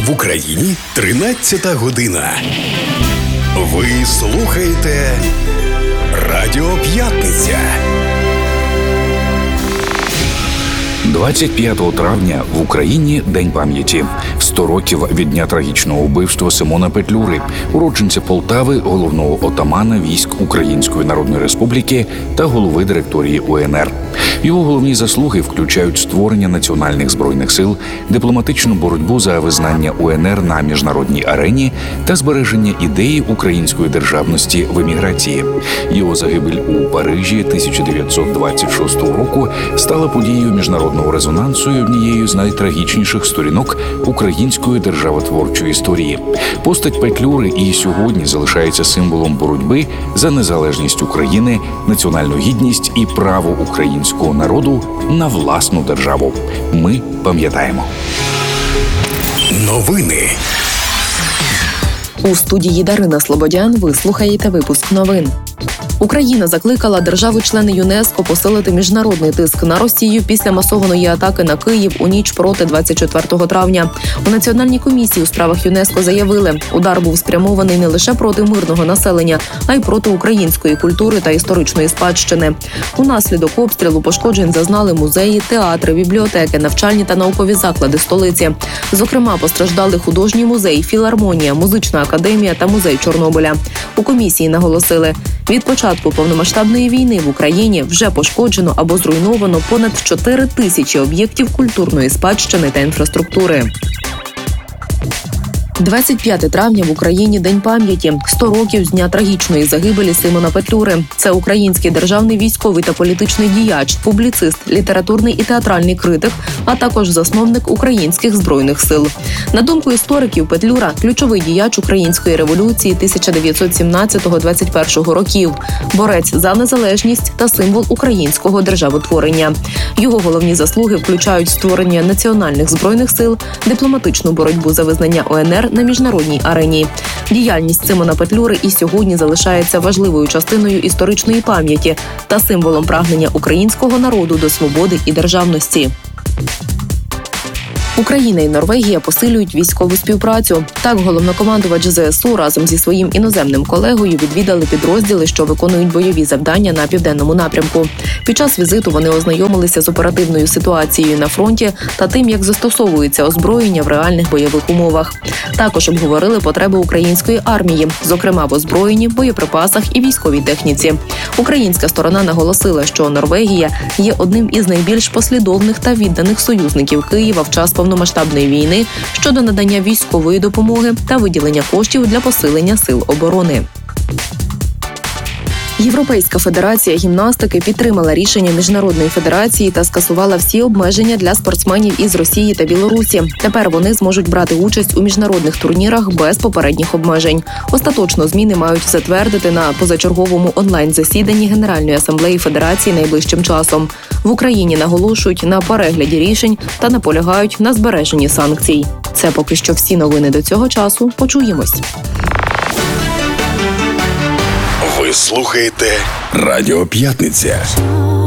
В Україні 13 година. Ви слухаєте Радіо П'ятниця. 25 травня в Україні День пам'яті. 100 років від дня трагічного вбивства Симона Петлюри, уродженця Полтави, головного отамана військ Української Народної Республіки та голови директорії УНР. Його головні заслуги включають створення національних збройних сил, дипломатичну боротьбу за визнання УНР на міжнародній арені та збереження ідеї української державності в еміграції. Його загибель у Парижі 1926 року стала подією міжнародного резонансу і однією з найтрагічніших сторінок української державотворчої історії. Постать Петлюри і сьогодні залишається символом боротьби за незалежність України, національну гідність і право українського народу на власну державу. Ми пам'ятаємо. Новини. У студії Дарина Слободян ви слухаєте випуск новин. Україна закликала держави-члени ЮНЕСКО посилити міжнародний тиск на Росію після масованої атаки на Київ у ніч проти 24 травня. У Національній комісії у справах ЮНЕСКО заявили, удар був спрямований не лише проти мирного населення, а й проти української культури та історичної спадщини. Унаслідок обстрілу пошкоджень зазнали музеї, театри, бібліотеки, навчальні та наукові заклади столиці. Зокрема, постраждали художній музей, філармонія, музична академія та музей Чорнобиля. У комісії наголосили, від початку повномасштабної війни в Україні вже пошкоджено або зруйновано понад 4 тисячі об'єктів культурної спадщини та інфраструктури. 25 травня в Україні День пам'яті. 100 років з дня трагічної загибелі Симона Петлюри. Це український державний військовий та політичний діяч, публіцист, літературний і театральний критик, а також засновник українських збройних сил. На думку істориків, Петлюра – ключовий діяч української революції 1917-21 років, борець за незалежність та символ українського державотворення. Його головні заслуги включають створення національних збройних сил, дипломатичну боротьбу за визнання УНР на міжнародній арені. Діяльність Симона Петлюри і сьогодні залишається важливою частиною історичної пам'яті та символом прагнення українського народу до свободи і державності. Україна і Норвегія посилюють військову співпрацю. Так, головнокомандувач ЗСУ разом зі своїм іноземним колегою відвідали підрозділи, що виконують бойові завдання на південному напрямку. Під час візиту вони ознайомилися з оперативною ситуацією на фронті та тим, як застосовується озброєння в реальних бойових умовах. Також обговорили потреби української армії, зокрема в озброєнні, боєприпасах і військовій техніці. Українська сторона наголосила, що Норвегія є одним із найбільш послідовних та відданих союзників Києва в час повномасштабної війни щодо надання військової допомоги та виділення коштів для посилення сил оборони. Європейська федерація гімнастики підтримала рішення Міжнародної федерації та скасувала всі обмеження для спортсменів із Росії та Білорусі. Тепер вони зможуть брати участь у міжнародних турнірах без попередніх обмежень. Остаточно зміни мають затвердити на позачерговому онлайн-засіданні Генеральної асамблеї федерації найближчим часом. В Україні наголошують на перегляді рішень та наполягають на збереженні санкцій. Це поки що всі новини до цього часу. Почуємось. Ви слухаєте Радіо П'ятниця.